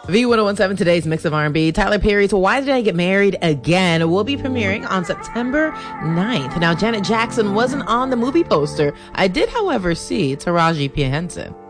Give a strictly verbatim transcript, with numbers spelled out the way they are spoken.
V ten seventeen, today's mix of R and B. Tyler Perry's Why Did I Get Married Again will be premiering on September ninth. Now, Janet Jackson wasn't on the movie poster. I did, however, see Taraji P. Henson.